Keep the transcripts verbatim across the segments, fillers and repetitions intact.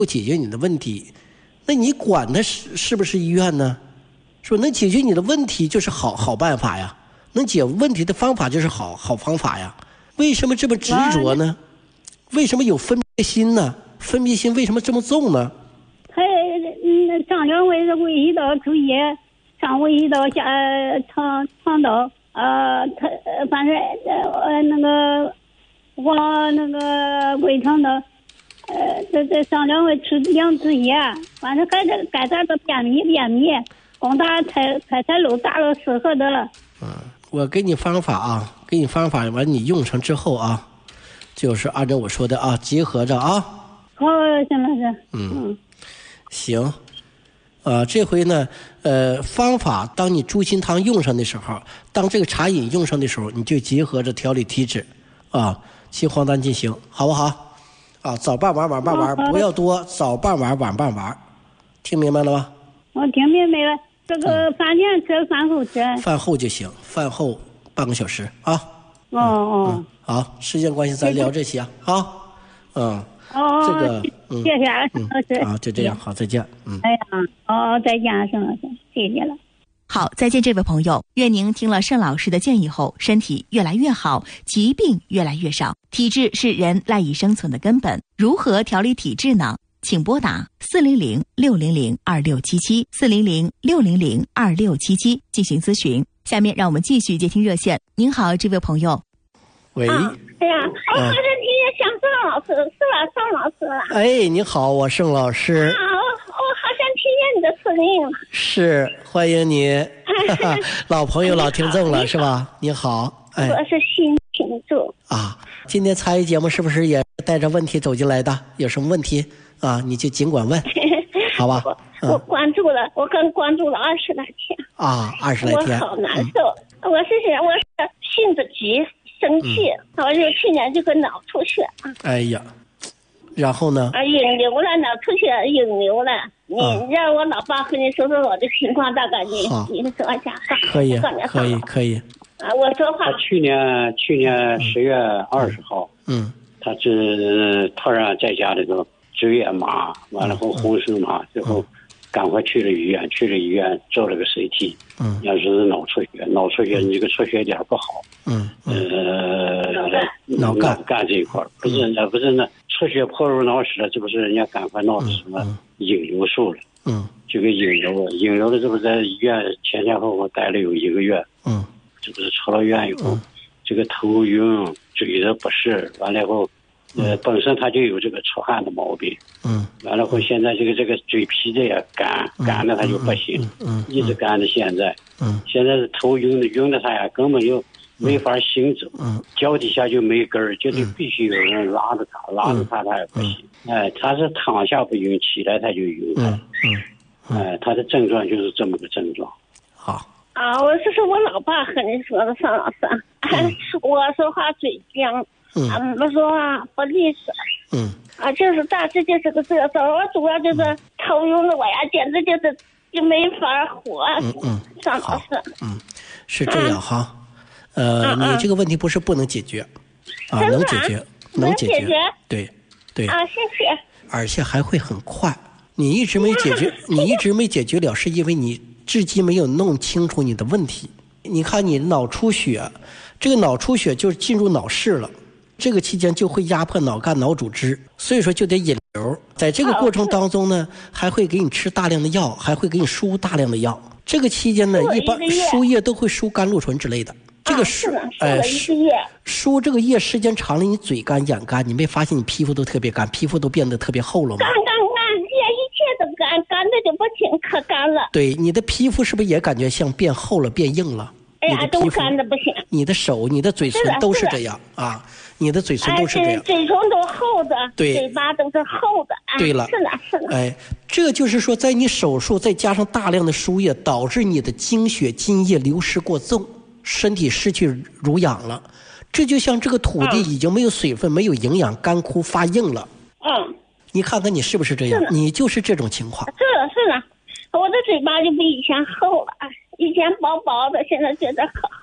不解决你的问题，那你管的是是不是医院呢？说能解决你的问题就是好好办法呀，能解问题的方法就是好好方法呀。为什么这么执着呢？为什么有分别心呢？分别心为什么这么重呢？ 他嗯，张良为是为一道主业，上为一道下长长道，呃，他反正呃那个往那个归长道，呃，这这上两位出两主业，反正该这该咋的便秘便秘，光打开开开路打了适合的了。 嗯，我给你方法啊，给你方法完你用上之后啊，就是按照我说的啊，结合着啊。 好，行了是。 嗯。嗯行，呃，这回呢，呃，方法当你猪心汤用上的时候，当这个茶饮用上的时候，你就结合着调理体质，啊，青黄丹进行，好不好？啊，早半碗晚半碗，不要多，早半碗晚半碗，听明白了吗？ 我听明白了，这个饭前吃，饭后吃。 饭后就行，饭后半个小时啊。 哦哦、 嗯。好，时间关系，咱聊这些啊。好，嗯。 哦， 这个， 嗯、谢谢沈老师。 啊，就这样，好，再见。嗯。 哎呀，哦，再见，沈老师，谢谢了。 好，再见，这位朋友。愿您听了盛老师的建议后，身体越来越好，疾病越来越少。体质是人赖以生存的根本，如何调理体质呢？请拨打四零零六零零二六七七四零零六零零二六七七进行咨询。下面让我们继续接听热线。您好，这位朋友。 喂。 啊、哎呀，我好像听见像盛老师是吧？盛老师了。 哎，你好，我盛老师。 啊，我我好像听见你的声音了。 是，欢迎你，老朋友、老听众了，是吧？你好，哎， 我是新听众啊。今天参与节目是不是也带着问题走进来的？有什么问题啊？你就尽管问，好吧？ 我、嗯、我关注了，我刚关注了二十来天啊，二十来天， 我好难受。嗯、我是想，我是性子急。生气，嗯、我就去年就个脑出血。 哎呀，然后呢？ 啊，引流了，脑出血引流了。你、啊、让我老爸和你说说我的情况，大概你你说一下。 可以，可以，可以。 啊，我说话。 他去年去年十月二十号， 嗯， 他是突然在家里头职业麻，完了后浑身麻，最后赶快去了医院，去了医院做了个 C T， 嗯，要是脑出血，脑出血你这个出血点不好。 嗯， 呃， 脑干脑干这一块不是那不是那出血破入脑室了，这不是人家赶快闹的什么引流术了？ 嗯， 这个引流引流了，这不是在医院前前后后待了有一个月？ 嗯， 这不是出了院以后，嗯、这个头晕、嘴的不适，完了以后，呃，本身他就有这个出汗的毛病。 嗯， 完了后现在这个这个嘴皮子也干，干的他就不行， 嗯， 一直干到现在。 嗯， 现在是头晕的晕的他呀，根本就。没法行走， 嗯， 脚底下就没根儿，就得必须有人拉着他，嗯、拉着他他也不行。嗯、哎，他是躺下不晕，起来他就晕。 嗯嗯， 嗯哎，他的症状就是这么个症状。 好。 啊，我是说我老爸和你说的，尚老师。嗯、我说话嘴僵， 嗯， 啊，不说话不利索。 嗯。 啊，就是大致就是个这事儿，我主要就是头晕的我呀，简直就是就没法活。 嗯嗯， 尚老师。 嗯，是这样哈。呃，啊、你这个问题不是不能解决，啊，能解决，能解决，对，对。 啊，谢谢。 而且还会很快。你一直没解决，你一直没解决了，是因为你至今没有弄清楚你的问题。你看，你脑出血，这个脑出血就是进入脑室了，这个期间就会压迫脑干、脑组织，所以说就得引流。在这个过程当中呢，还会给你吃大量的药，还会给你输大量的药。这个期间呢，一般输液都会输甘露醇之类的。这个输，哎，输输这个液时间长了，你嘴干眼干，你没发现你皮肤都特别干，皮肤都变得特别厚了吗？ 干干干，液一切都干，干的就不行，可干了。 对，你的皮肤是不是也感觉像变厚了、变硬了？ 哎呀，都干的不行。 你的手、你的嘴唇都是这样啊，你的嘴唇都是这样， 哎、嘴唇都厚的， 对， 嘴巴都是厚的。哎、 对了， 是的，是的。 哎，这就是说，在你手术再加上大量的输液，导致你的精血、津液流失过重。身体失去濡养了，这就像这个土地已经没有水分、嗯、没有营养，干枯发硬了。 嗯， 你看看你是不是这样？你就是这种情况。 是的，是的，我的嘴巴就比以前厚了，以前薄薄的，现在觉得可厚了。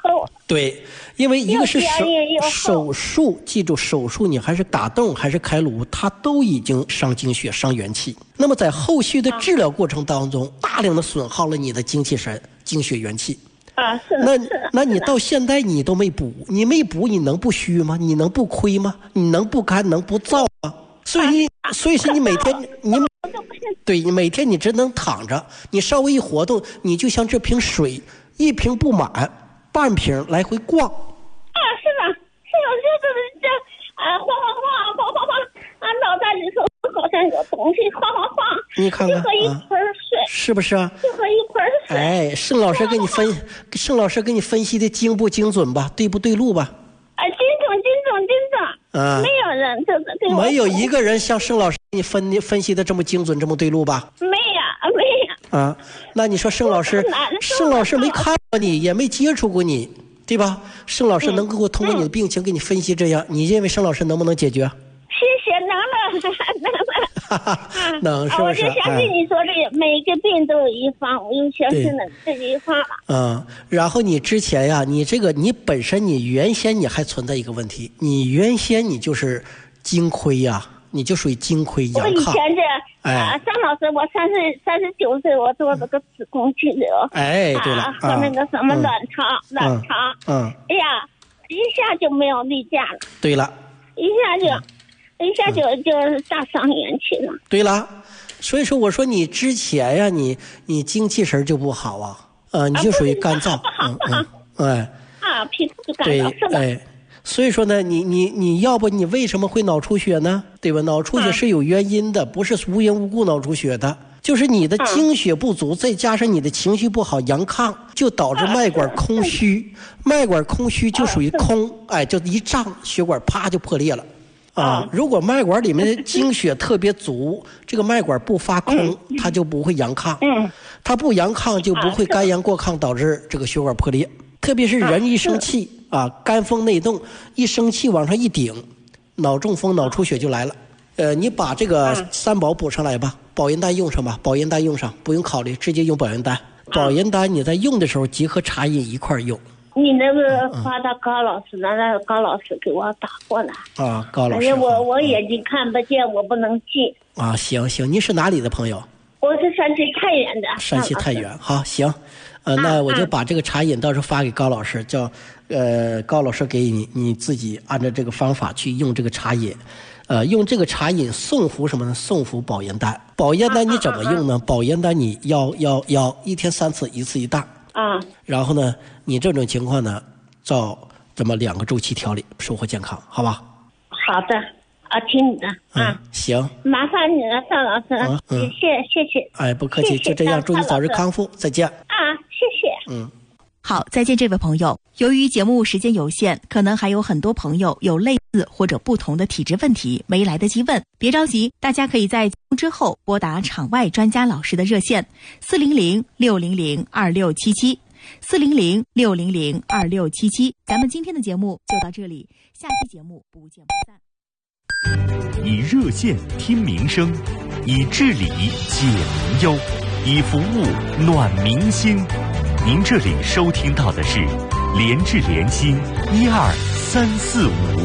对，因为一个是手手术，记住手术你还是打洞还是开颅，它都已经伤精血伤元气。那么在后续的治疗过程当中，大量的损耗了你的精气神、精血元气。 啊，是的。 那是的那你到现在你都没补，你没补你能不虚吗？你能不亏吗？你能不干能不燥吗？所以你所以是你每天你对你每天你只能躺着，你稍微一活动，你就像这瓶水一瓶不满，半瓶来回逛。 啊，是的，是有这个这啊，晃晃晃晃晃晃，啊，脑袋里头好像有东西晃晃晃， 你看看就和一盆水、 啊，是不是啊？ 就和一盆水。 哎，盛老师给你分，盛老师给你分析的精不精准吧？对不对路吧？ 啊，精准精准精准。啊，没有人这个对我。 没有一个人像盛老师给你分分析的这么精准，这么对路吧？ 没呀，没呀。 啊，那你说盛老师，盛老师没看过你，也没接触过你，对吧？盛老师能够通过你的病情给你分析这样，嗯、你认为盛老师能不能解决？ 谢谢，能了，能了， 能是不是？ 我就相信你说的，每个病都有一方，我就相信了这句话了。 嗯，然后你之前呀，你这个你本身你原先你还存在一个问题，你原先你就是精亏呀，你就属于精亏阳亢。 我以前这。 哎， 啊，张老师，我三十三十九岁，我做这个子宫肌瘤， 哎，对了， 啊、和那个什么卵巢，嗯、卵巢， 嗯， 哎呀，一下就没有例假了。 对了， 一下就，嗯、一下就就大伤元气了。 对了，所以说我说你之前呀，你你精气神就不好啊，呃，你就属于干燥， 啊、 嗯嗯，哎， 啊，皮肤就干燥，是吧？ 哎。所以说呢，你你你要不你为什么会脑出血呢？对吧？脑出血是有原因的，不是无缘无故脑出血的，就是你的精血不足，再加上你的情绪不好，阳亢，就导致脉管空虚，脉管空虚就属于空，哎，就一胀，血管啪就破裂了。啊，如果脉管里面的精血特别足，这个脉管不发空，它就不会阳亢，它不阳亢就不会肝阳过亢导致这个血管破裂。特别是人一生气啊，肝风内动，一生气往上一顶，脑中风、脑出血就来了。呃，你把这个三宝补上来吧，保元丹用上吧，保元丹用上，不用考虑，直接用保元丹。保元丹你在用的时候结合茶饮一块用。 你那个发到高老师那，让高老师给我打过来。 啊，高老师。 因为我我眼睛看不见，我不能记。 啊，行行，您是哪里的朋友？ 我是山西太原的。 山西太原，好，行。呃，那我就把这个茶饮到时候发给高老师，叫呃高老师给你，你自己按照这个方法去用这个茶饮，呃，用这个茶饮送服什么呢？送服保元丹。保元丹你怎么用呢？保元丹你要要要一天三次，一次一袋。啊。然后呢，你这种情况呢，照这么两个周期调理，收获健康，好吧？ 好的。啊，听你的啊、 嗯，行， 麻烦你了，邵老师，嗯嗯、谢谢谢。 哎，不客气，谢谢就这样，祝你早日康复，再见。 啊，谢谢。 嗯， 好，再见，这位朋友。由于节目时间有限，可能还有很多朋友有类似或者不同的体质问题没来得及问，别着急，大家可以在节目之后拨打场外专家老师的热线四零零六零零二六七七四零零六零零二六七七。咱们今天的节目就到这里，下期节目不见不散。 以热线听民生，以治理解民忧，以服务暖民心。您这里收听到的是联治联心一二三四五。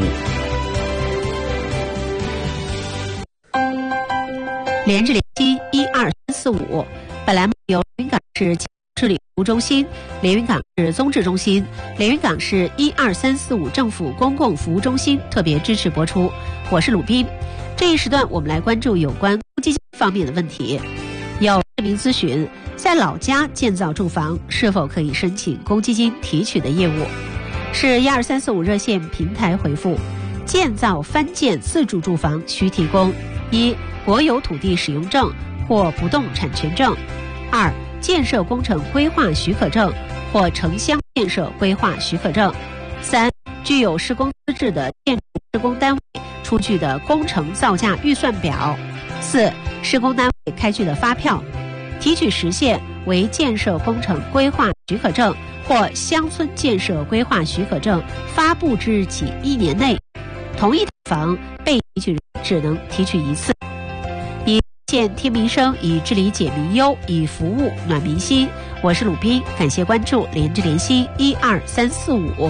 联治联心一二三四五，本栏目由连云港市治理服务中心、连云港市综治中心、连云港市一二三四五政府公共服务中心特别支持播出。我是鲁斌，这一时段我们来关注有关公积金方面的问题。有市民咨询，在老家建造住房是否可以申请公积金提取的业务？是一二三四五热线平台回复：建造翻建自住住房需提供一、国有土地使用证或不动产权证；二、建设工程规划许可证或城乡建设规划许可证；三、具有施工资质的建筑施工单位出具的工程造价预算表；四、施工单位开具的发票，提取时限为建设工程规划许可证或乡村建设规划许可证发布之日起一年内，同一套房被提取人只能提取一次。以见听民生，以治理解民忧，以服务暖民心。 我是鲁斌，感谢关注，连着联系一二三四五。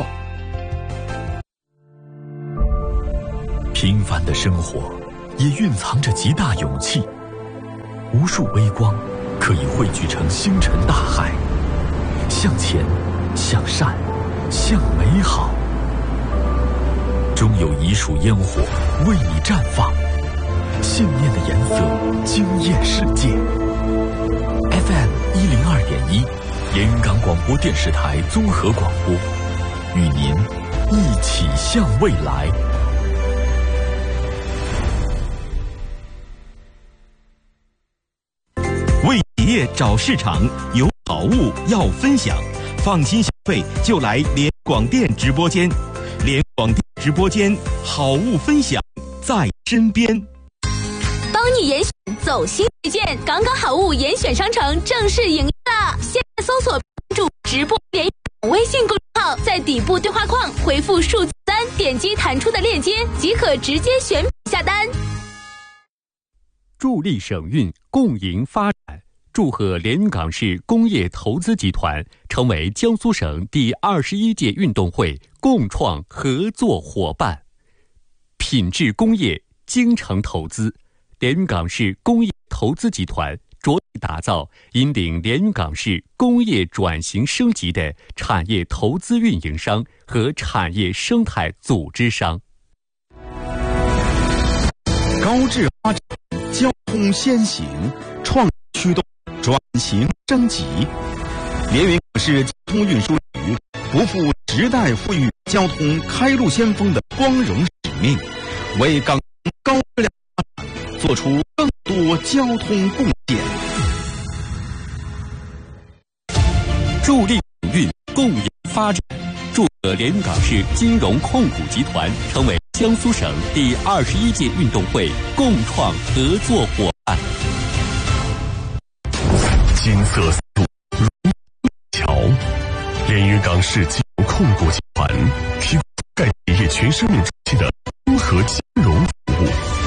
平凡的生活也蕴藏着极大勇气，无数微光可以汇聚成星辰大海，向前，向善，向美好。终有一束烟火为你绽放，信念的颜色惊艳世界。F M 一零二点一，连云港广播电视台综合广播，与您一起向未来。 为企业找市场，有好物要分享，放心消费就来连广电直播间。连广电直播间，好物分享在身边。 帮你严选走心推荐，港港好物严选商城正式营业了！现在搜索关注直播连微信公众号，在底部对话框回复数字三，点击弹出的链接即可直接选品下单。 助力省运，共赢发展。祝贺连云港市工业投资集团成为江苏省第二十一届运动会共创合作伙伴。品质工业，精诚投资，连云港市工业投资集团着力打造引领连云港市工业转型升级的产业投资运营商和产业生态组织商。 高质发展，交通先行，创驱动转型升级。连云港市交通运输局不负时代赋予交通开路先锋的光荣使命，为港高质量发展做出更多交通贡献。 助力省运，共赢发展。祝贺连云港市金融控股集团成为江苏省第二十一届运动会共创合作伙伴。 金色思路如桥，连云港市金融控股集团提供盖企业全生命周期的综合金融服务。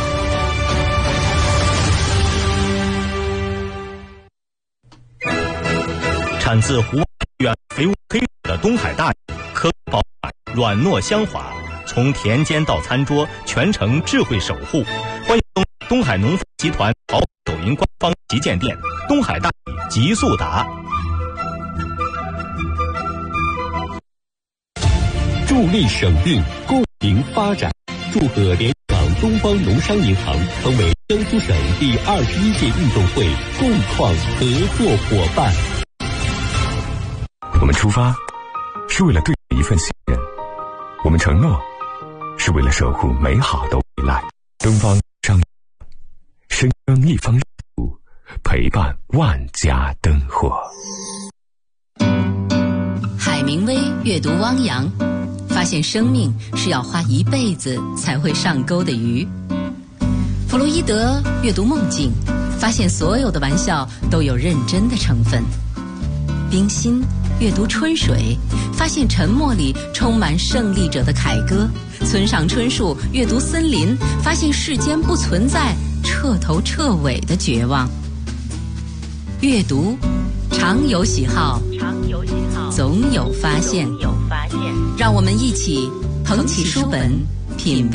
产自湖远肥沃黑的东海大米，可饱满软糯香滑，从田间到餐桌，全程智慧守护。欢迎东海农夫集团淘宝抖音官方旗舰店东海大米极速达。 助力省运，共赢发展。祝贺连云港东方农商银行成为江苏省第二十一届运动会共创合作伙伴。 我们出发是为了对一份信任，我们承诺是为了守护美好的未来。东方商深耕一方热度，陪伴万家灯火。 海明威阅读汪洋，发现生命是要花一辈子才会上钩的鱼。弗洛伊德阅读梦境，发现所有的玩笑都有认真的成分。冰心阅读春水，发现沉默里充满胜利者的凯歌。村上春树阅读森林，发现世间不存在彻头彻尾的绝望。阅读常有喜好，常有喜好，总有发现。有发现，让我们一起捧起书本，品味